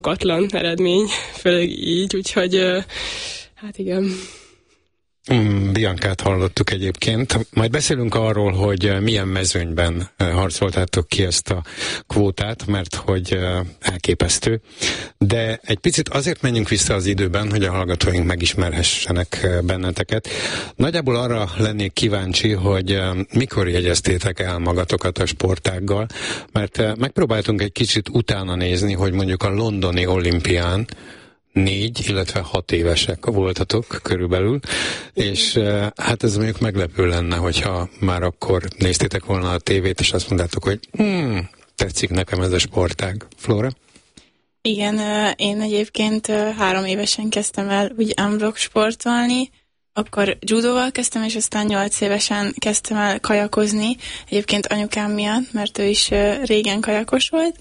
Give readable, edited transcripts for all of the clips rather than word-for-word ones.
katlan eredmény, főleg így, úgyhogy hát igen. Biancát hallottuk egyébként. Majd beszélünk arról, hogy milyen mezőnyben harcoltátok ki ezt a kvótát, mert hogy elképesztő. De egy picit azért menjünk vissza az időben, hogy a hallgatóink megismerhessenek benneteket. Nagyjából arra lennék kíváncsi, hogy mikor jegyeztétek el magatokat a sportággal, mert megpróbáltunk egy kicsit utána nézni, hogy mondjuk a londoni olimpián 4, illetve 6 évesek voltatok körülbelül, és hát ez mondjuk meglepő lenne, hogyha már akkor néztétek volna a tévét, és azt mondtátok, hogy tetszik nekem ez a sportág. Flóra? Igen, én egyébként 3 évesen kezdtem el úgy unblock sportolni, akkor judóval kezdtem, és aztán 8 évesen kezdtem el kajakozni, egyébként anyukám miatt, mert ő is régen kajakos volt.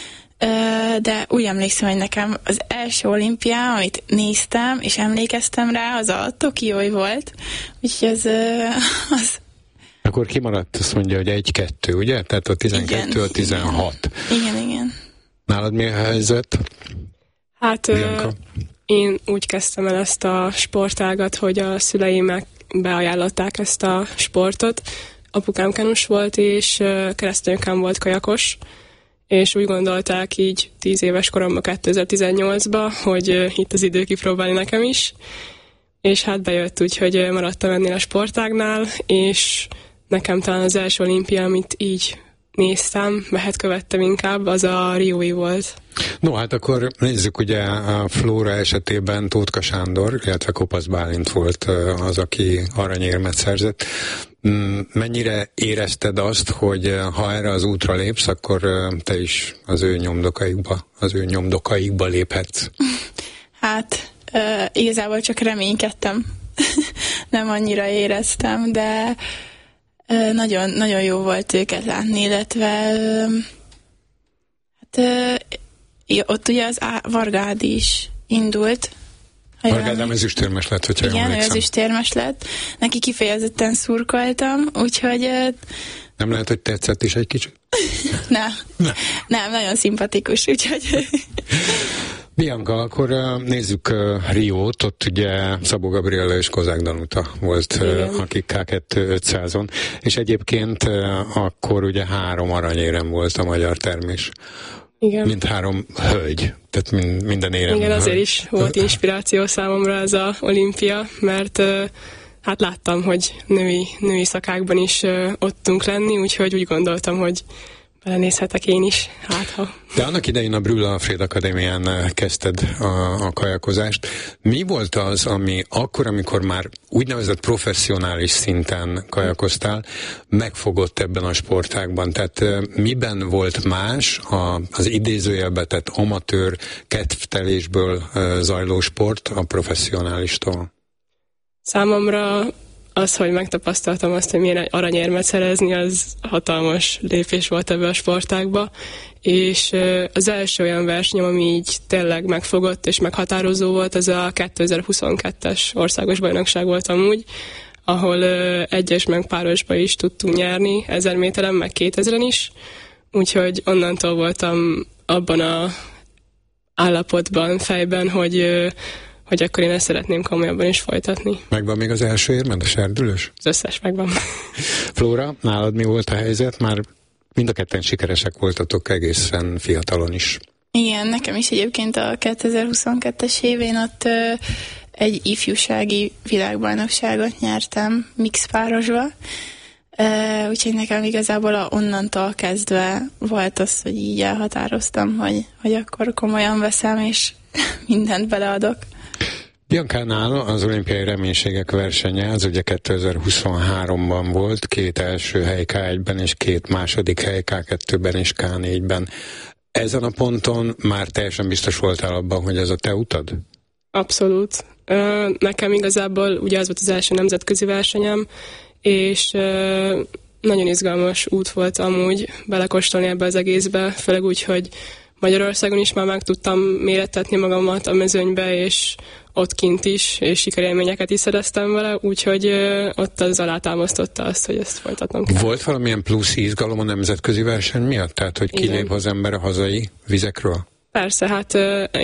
De úgy emlékszem, hogy nekem az első olimpia, amit néztem, és emlékeztem rá, az a Tokiói volt. Úgyhogy az... Akkor kimaradt, azt mondja, hogy 1-2, ugye? Tehát a 12, igen, a 16. Igen. Nálad mi a helyzet? Hát én úgy kezdtem el ezt a sportágat, hogy a szüleim beajánlották ezt a sportot. Apukám kenus volt, és keresztanyukám volt kajakos, és úgy gondolták így 10 éves koromban 2018-ban, hogy itt az idő kipróbálni nekem is, és hát bejött úgy, hogy maradtam ennél a sportágnál, és nekem talán az első olimpia, amit így néztem, követtem inkább, az a Riói volt. No, hát akkor nézzük, ugye a Flóra esetében Tótka Sándor, illetve Kopasz Bálint volt az, aki aranyérmet szerzett. Mennyire érezted azt, hogy ha erre az útra lépsz, akkor te is az ő nyomdokaikba léphetsz? Hát igazából csak reménykedtem. Nem annyira éreztem, de nagyon, nagyon jó volt őket látni, illetve ott ugye az Varga Ádi is indult. Varga Ádám ezüstérmes lett, hogyha igen, ő ezüstérmes lett. Neki kifejezetten szurkoltam, úgyhogy... Nem lehet, hogy tetszett is egy kicsit? Nem, nagyon szimpatikus, úgyhogy... Bianca, akkor nézzük Riót, ott ugye Szabó Gabriella és Kozák Danuta volt, akik K2 500-on, és egyébként akkor ugye 3 aranyérem volt a magyar termés. Igen. Mint 3 hölgy, tehát minden érem. Igen, azért is volt inspiráció számomra ez a olimpia, mert hát láttam, hogy női szakákban is ott tudunk lenni, úgyhogy úgy gondoltam, hogy belenézhetek én is, hát ha. De annak idején a Brühl Alfred Akadémián kezdted a kajakozást. Mi volt az, ami akkor, amikor már úgynevezett professzionális szinten kajakoztál, megfogott ebben a sportágban? Tehát miben volt más az idézőjelbe tett amatőr kedvtelésből zajló sport a professzionálistól? Számomra az, hogy megtapasztaltam azt, hogy milyen aranyérmet szerezni, az hatalmas lépés volt ebbe a sportágba, és az első olyan versenyem, ami így tényleg megfogott és meghatározó volt, az a 2022-es országos bajnokság volt amúgy, ahol egyes meg párosba is tudtunk nyerni, 1000 méteren, meg 2000-en is, úgyhogy onnantól voltam abban a állapotban, fejben, hogy akkor én ezt szeretném komolyabban is folytatni. Megvan még az első érmed, a serdülős? Az összes megvan. Flóra, nálad mi volt a helyzet? Már mind a ketten sikeresek voltatok egészen fiatalon is. Igen, nekem is egyébként a 2022-es évén ott egy ifjúsági világbajnokságot nyertem mix párosba. Úgyhogy nekem igazából onnantól kezdve volt az, hogy így elhatároztam, hogy akkor komolyan veszem, és mindent beleadok. Biancánál az olimpiai reménységek versenye, az ugye 2023-ban volt, 2 első hely K1-ben és 2 második hely K2-ben és K4-ben. Ezen a ponton már teljesen biztos voltál abban, hogy ez a te utad? Abszolút. Nekem igazából ugye az volt az első nemzetközi versenyem, és nagyon izgalmas út volt amúgy belekóstolni ebbe az egészbe, főleg úgy, hogy Magyarországon is már meg tudtam mérettetni magamat a mezőnybe, és ott kint is, és sikerélményeket is szereztem vele, úgyhogy ott az alátámasztotta azt, hogy ezt folytatnom kell. Volt valamilyen plusz izgalom a nemzetközi verseny miatt? Tehát, hogy kilép az ember a hazai vizekről? Persze, hát